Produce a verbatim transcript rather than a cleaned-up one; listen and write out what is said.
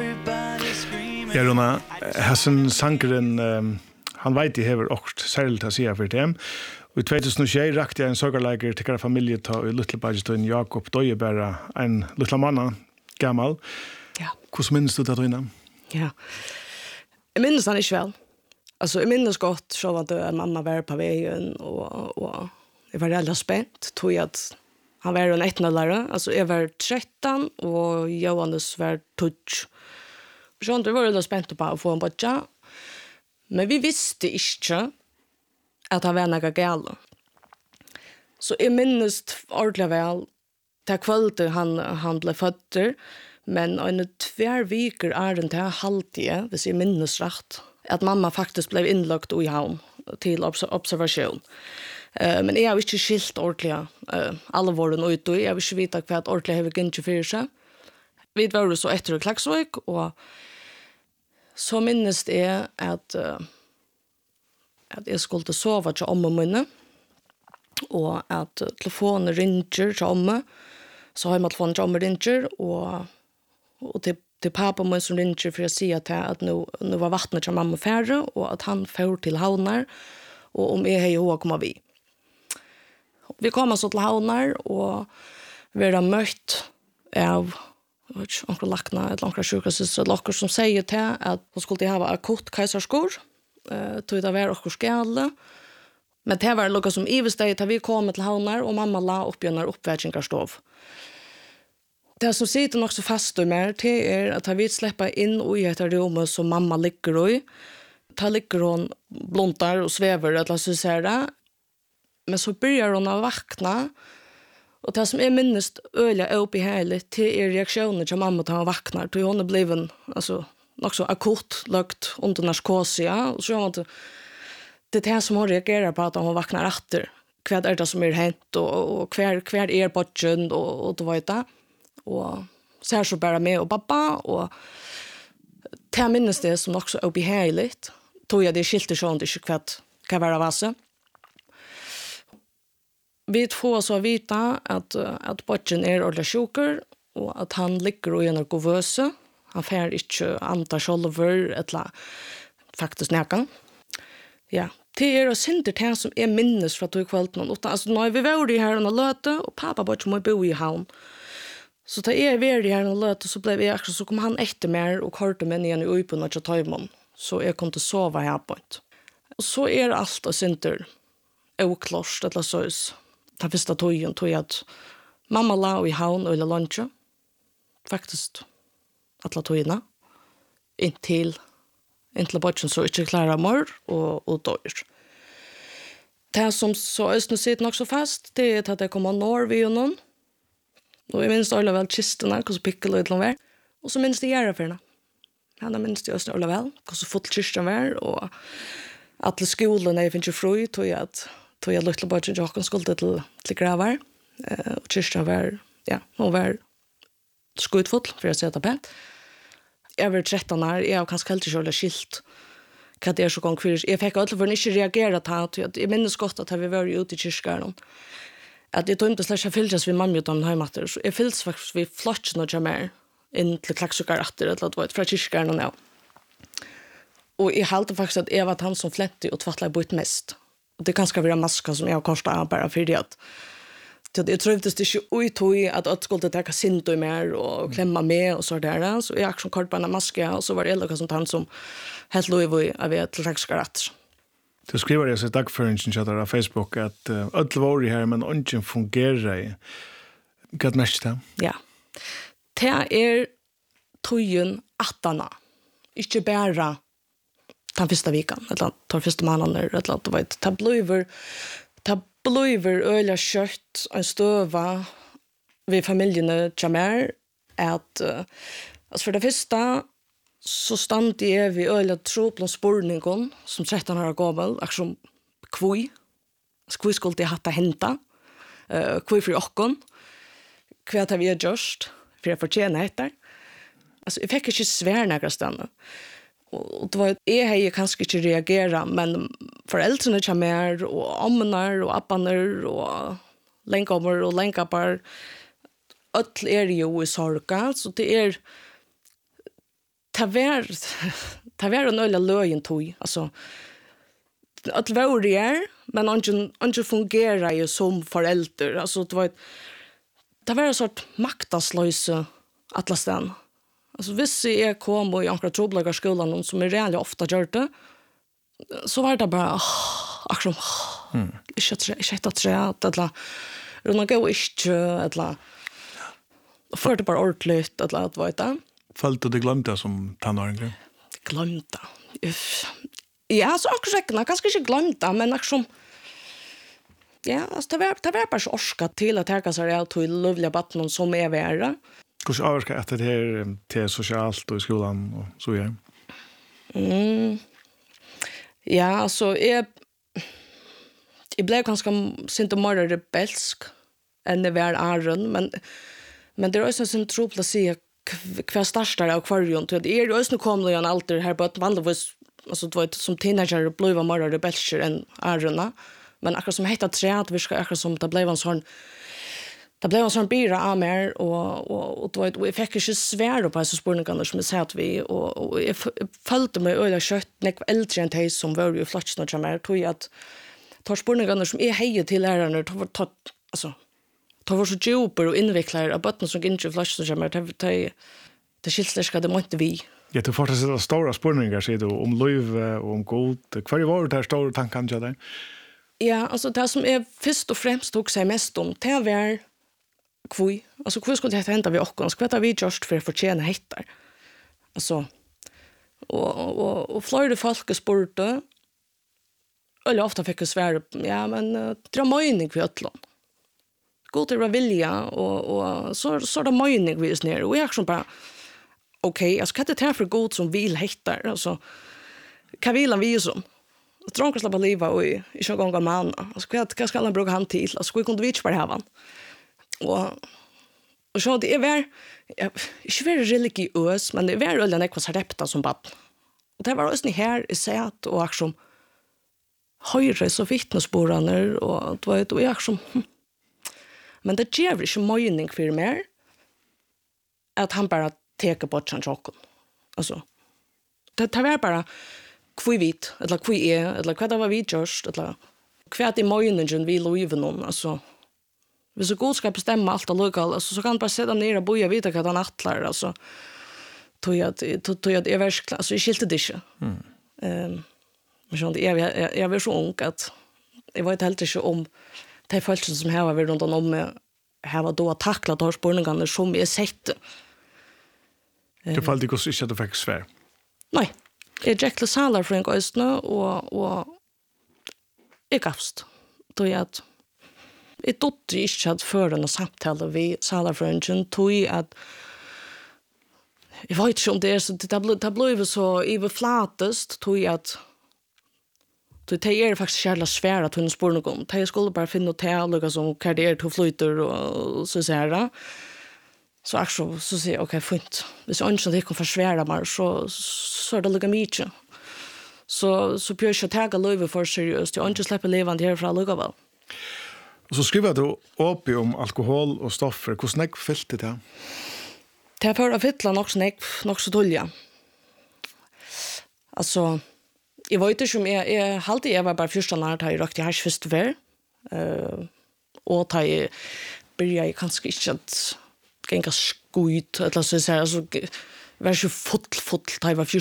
Ja, Rona, Hassan Sankeren, um, han vet de hever også særlig til å si for dem. Og i tjugohundrasju rakte jeg en sørgerleger til hver familie til å lytte på en Jakob Døyebæra, en lille mann, gammel. Ja. Hvordan minnes du det, Rina? Ja. Jeg minnes han ikke vel. Altså, jeg minnes godt så at mamma var på veien, og, og jeg var veldig spent, tror jeg at han var en ettnålare. Altså, jeg var tretton, og Johannes var tolv. Så vi var veldig spent på å få en bodja. Men vi visste ikke at han var noe gale. Så jeg minnes ordentlig vel til kvalitet han, han ble født, men en tver viker er den til halvtid, hvis jeg minnes rett, at mamma faktisk ble innlagt i havn til observasjon. Uh, men jeg har ikke skilt ordentlig uh, alle våren ute, jeg har ikke vite hva ordentlig har vi ikke for seg. Vi var jo så etter Klaksvik, og så minnes jeg at, uh, at jeg skulle sove til omme mine, og at uh, telefonen ringer til omme, så har jeg med telefonen til omme ringer, og, og til, til pappa min som ringer for å si at, jeg, at nå, nå var vattnet til mamma færre, og at han får til havner, og om jeg har jo kommet vi. Vi kom så til havner, og vi har møtt av onkel Lakna, et onkel sjukhussyster, et onkel som sier til at hun skulle ha akutt keiserskor, uh, tog det var okkur skjale. Men det var noe som i steg til vi kom til havner, og mamma la opp gjennom oppvekkingarstov. Det som sitter nok så fast i meg, det er at vi slipper inn i et rom som mamma ligger i. Da ligger hun blontar og svever, eller så ser det. Men så börjar hon att vakna. Och det som är minst öliga upp i hela till er reaktioner som mamma tar vaknar. Till hon är bliven alltså också akut lagt under narkosia. Och så har man det är det som hon reagerar på att hon vaknar efter. Vad är det som är hänt och, och kvar, kvar är bortjön och, och då vet det. Och så här så bara med och pappa. Och det minns det som också är upp i hela. Tog jag det skilte så inte vad kan vara vasse. Vi får så vita att att Botchen är ordentligt sjuker och att han ligger i en nervöse. Han får inte anta själver eller faktiskt näka. Ja, det är och synder det som är minnes för att du kvällt någon. Alltså när vi var det här och löte och pappa Botchen må bo i havn. Så det är vi det här och löte så blev jag också så kom han efter mer och hörde mig igen i uppen och ta imon. Så jag kunde sova här på ett. Och så är allt och synder oklart eller så. Ta första tojen tog att mamma la i havn och lunch. Faktiskt alla tojerna in till in till Botchen så inte klara mor och och dör. Det som så östnu sitter också fast det är att det kommer Norge och någon. Och jag minns alla väl kistorna hur så pickle lite mer. Och så minns det göra för henne. Han minns det östnu alla väl hur så fått kistan var och alla skolan är finns ju fru tog jag att tog jag lite bara till Jakob skulle till till gravar eh och kistan var ja hon var skutfull för att sätta på. Jag var tretton år, jag har kanske helt inte skilt vad det är så gång för jag fick alltså för inte reagera på att jag minns gott att vi var ute i kyrkan att det inte släcka filtras vi mamma utan hemmatter så jag fylls faktiskt vi flotch något mer in till klaxukar efter eller vad det från kyrkan och nu och jag håller faktiskt att Eva han som flätte och tvattlar bort mest och det kanske vara maska som jag kostar bara för det att Så jag tror inte det är utoj att att skulle ta synd och mer och klämma med och så där så jag som kort på en maska och så var det något som han som helt lov av ett trackskarat. Du skriver det så tack för en chatt på Facebook att all var här men ingen fungerar. Gott nästa. Ja. Det är tojen åttarna. Inte bara den första veckan eller den första månaden eller att det var tabloiver Blöver öliga kött en stöva vid familjen Jamer att uh, alltså för det första så stand jag vid öliga troplan spårningen som tretton år gammal liksom kvui kvui skulle det ha hämta uh, kvui för okkon kvart har vi just för att förtjäna heter alltså jag fick inte svär några ställen och det var jag har ju kanske inte reagera men föräldrarna kommer och amnar och appanar och länkommer och länkapar öll är ju i sorga så det är ta var ta var en ölla löjen tog alltså att vara det men ingen ingen fungerar ju som förälder alltså det var ett det var en sort maktaslöse atlastan alltså visst är kom och jag tror skolan som är reellt ofta gör det så var det bara akkurat mm. inte att inte att säga att alla runa gå inte alla för det bara ordentligt att att veta följde det glömde som tonåring glömde ja så akkurat kanske inte glömde men liksom ja alltså det var det var bara så orska till att ta sig ut till lovliga vatten som är värre hur avska att det här till socialt och i skolan och så vidare mm. Ja, alltså jag jag blev ganska sent och mer rebelsk än det var Aron men men det är också en tro på att se kvar startar av kvarjon till det är ju också kommer ju en alter här på att vanligtvis alltså det var som teenager blev var mer rebelsk än Aron men akkurat som heter tre att vi ska akkurat som det blev en sån det blev en sån bira av mer och och och då vi fick ju svär på så spårningarna som vi sa att vi och och jag följde mig öle kött nek äldre än de som var ju flats något mer tror jag att tar spårningarna som är heje till lärarna tar tar alltså tar var så djuper och invecklade av botten som inte flats något mer det det det skilsler ska det måste vi ja du får det så stora spårningar så då om löv och om god kvar var det här stora tanken jag där ja alltså det som är först och främst tog sig mest om det var kvui alltså kvui skulle det hända vi också skvätta vi just för för tjäna hittar alltså och och och flöjde folk sporta eller ofta fick jag svära ja men uh, dra mening vi öllon god det var vilja och och så så där mening vi är ner och jag som bara okej alltså kan det ta för god som vill hittar alltså kan vill vi som Trånka slappa liva och i så gånga man alltså vad ska alla bruka han till alltså vi kunde vi inte bara ha han och och så det är väl inte väl religiös men det är väl en ekvas repta som bad och det var också ni här i sät och action höjre så vittnesbördarna och då är det action men det ger ju inte mening för mer att han bara tar bort chanchocken alltså det tar bara kvui vit eller kvui är eller vad det var vi just eller kvart i morgonen vi lovar någon alltså hvis så god ska bestämma allt och lokal alltså så kan bara sätta ner och boja vita vad han attlar alltså tog jag tog jag det är verkligen alltså jag skilte det inte mm. ehm men så det är jag jag var så ung att jag var inte helt så om de folk som här var runt om med här var då att tackla då spårningarna som är sett det fallt inte så att du fick svär nej jag jäkla salar för en gåstna och och jag gavst då jag att jag dotter inte att föra något samtal vi salar för en tog att jag vet inte om det är så det blev det blev så överflatast tog jag att det är faktiskt jävla svårt att kunna spåra någon jag skulle bara finna till och som karriär till flyter och så så här så också så säger okej okay, fint hvis jag inte det kan försvära mig så så är det lika mycket så så bör jag ta löve för seriöst jag inte släppa levande här från lugga väl och så skriver du upp om alkohol och stoffer hur snäck fällt det här det är för att fylla nog snäck nog så dåliga alltså jag vet inte om jag är halt jag var bara första när jag rökt i hash festival eh och ta i börja jag kanske inte att gänga skut eller så så alltså var så fotl fotl ta var